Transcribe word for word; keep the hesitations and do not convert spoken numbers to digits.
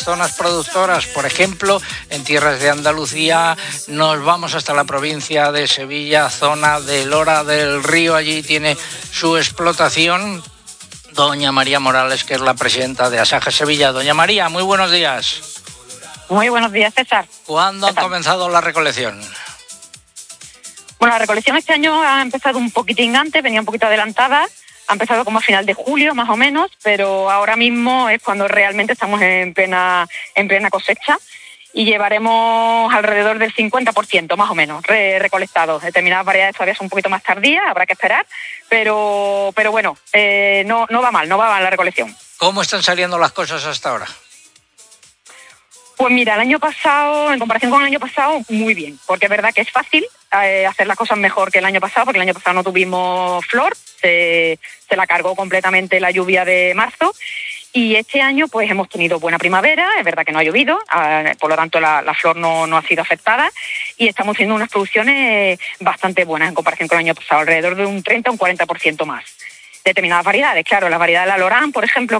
zonas productoras. Por ejemplo, en tierras de Andalucía nos vamos hasta la provincia de Sevilla, zona de Lora del Río. Allí tiene su explotación doña María Morales, que es la presidenta de Asaja Sevilla. Doña María, muy buenos días. Muy buenos días, César. ¿Cuándo han comenzado la recolección? Bueno, la recolección este año ha empezado un poquitín antes, venía un poquito adelantada. Ha empezado como a final de julio, más o menos, pero ahora mismo es cuando realmente estamos en plena, en plena cosecha y llevaremos alrededor del cincuenta por ciento, más o menos, re recolectados. Determinadas variedades todavía son un poquito más tardías, habrá que esperar, pero, pero bueno, eh, no, no va mal, no va mal la recolección. ¿Cómo están saliendo las cosas hasta ahora? Pues mira, el año pasado, en comparación con el año pasado, muy bien, porque es verdad que es fácil eh, hacer las cosas mejor que el año pasado, porque el año pasado no tuvimos flor, se, se la cargó completamente la lluvia de marzo, y este año pues hemos tenido buena primavera, es verdad que no ha llovido, eh, por lo tanto la, la flor no, no ha sido afectada, y estamos teniendo unas producciones bastante buenas en comparación con el año pasado, alrededor de un treinta o un cuarenta por ciento más. Determinadas variedades, claro, la variedad de la Lorán, por ejemplo,